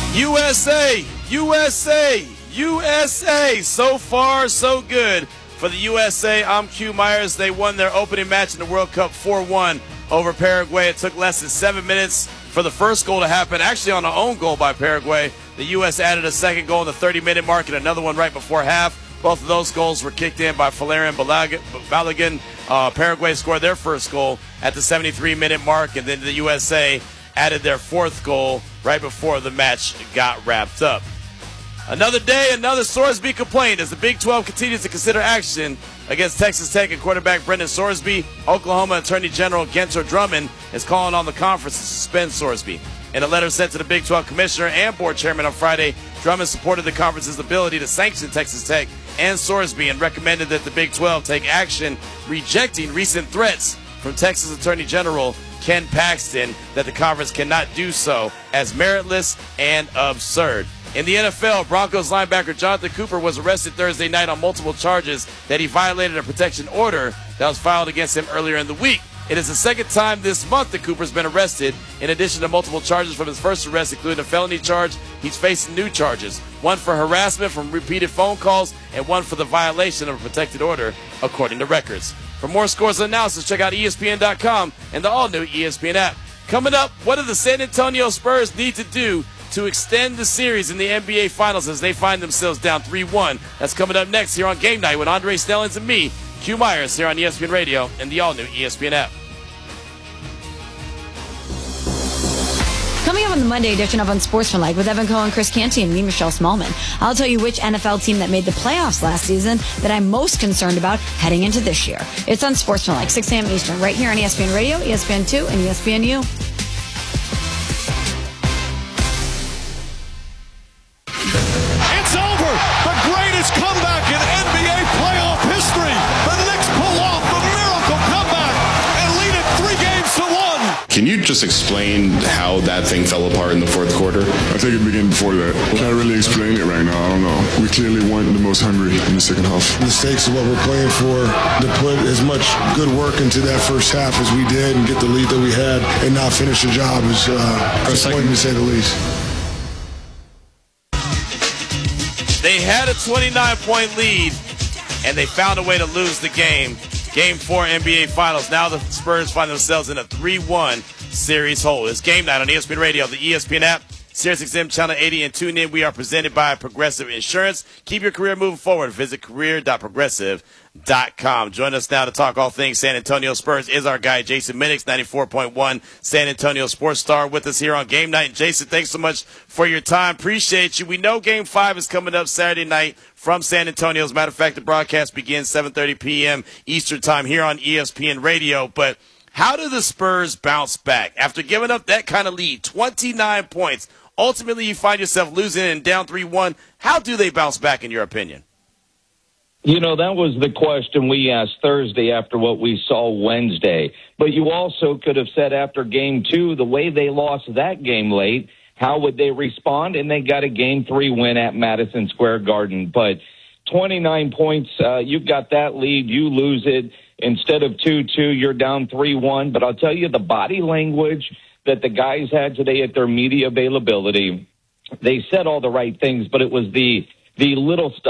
USA, USA, USA. So far, so good for the USA. I'm Q Myers. They won their opening match in the World Cup 4-1 over Paraguay. It took less than 7 minutes for the first goal to happen, actually on an own goal by Paraguay. The U.S. added a second goal in the 30-minute mark and another one right before half. Both of those goals were kicked in by Valerian Balogun. Paraguay scored their first goal at the 73-minute mark, and then the USA added their fourth goal right before the match got wrapped up. Another day, another Sorsby complaint as the Big 12 continues to consider action against Texas Tech and quarterback Brendan Sorsby. Oklahoma Attorney General Gunter Drummond is calling on the conference to suspend Sorsby. In a letter sent to the Big 12 commissioner and board chairman on Friday, Drummond supported the conference's ability to sanction Texas Tech and Sorsby and recommended that the Big 12 take action, rejecting recent threats from Texas Attorney General Ken Paxton that the conference cannot do so as meritless and absurd. In the NFL, Broncos linebacker Jonathan Cooper was arrested Thursday night on multiple charges that he violated a protection order that was filed against him earlier in the week. It is the second time this month that Cooper's been arrested. In addition to multiple charges from his first arrest, including a felony charge, he's facing new charges. One for harassment from repeated phone calls and one for the violation of a protected order, according to records. For more scores and analysis, check out ESPN.com and the all-new ESPN app. Coming up, what do the San Antonio Spurs need to do to extend the series in the NBA Finals as they find themselves down 3-1? That's coming up next here on Game Night with Andre Stellings and me, Q Myers, here on ESPN Radio and the all-new ESPN app. Coming up on the Monday edition of Unsportsmanlike with Evan Cohen, Chris Canty, and me, Michelle Smallman, I'll tell you which NFL team that made the playoffs last season that I'm most concerned about heading into this year. It's Unsportsmanlike, 6 a.m. Eastern, right here on ESPN Radio, ESPN2, and ESPNU. It's over! The greatest comeback in NBA playoff history! The Knicks pull off the miracle comeback and lead it 3-1. Can you just explain how that thing fell apart in the fourth quarter? I think it began before that. Can't really explain it right now. I don't know. We clearly weren't the most hungry in the second half. The stakes of what we're playing for, to put as much good work into that first half as we did and get the lead that we had and not finish the job is disappointing to say the least. They had a 29-point lead, and they found a way to lose the game. Game 4 NBA Finals. Now the Spurs find themselves in a 3-1 series hole. It's Game Night on ESPN Radio, the ESPN app, SiriusXM Channel 80, and tune in. We are presented by Progressive Insurance. Keep your career moving forward. Visit career.progressive.com. Join us now to talk all things San Antonio Spurs is our guy, Jason Minix, 94.1 San Antonio Sports Star, with us here on Game Night. And Jason, thanks so much for your time. Appreciate you. We know Game 5 is coming up Saturday night from San Antonio. As a matter of fact, the broadcast begins 7:30 p.m. Eastern time here on ESPN Radio. But how do the Spurs bounce back after giving up that kind of lead, 29 points? Ultimately, you find yourself losing and down 3-1. How do they bounce back, in your opinion? You know, that was the question we asked Thursday after what we saw Wednesday. But you also could have said after Game 2, the way they lost that game late, how would they respond? And they got a Game 3 win at Madison Square Garden. But 29 points, you got that lead, you lose it. Instead of 2-2, you're down 3-1. But I'll tell you, the body language that the guys had today at their media availability, they said all the right things, but it was the little stuff.